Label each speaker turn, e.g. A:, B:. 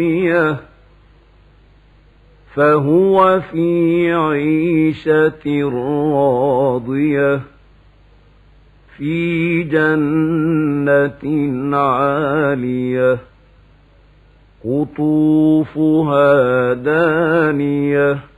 A: فهو في عيشة راضية في جنة عالية قطوفها دانية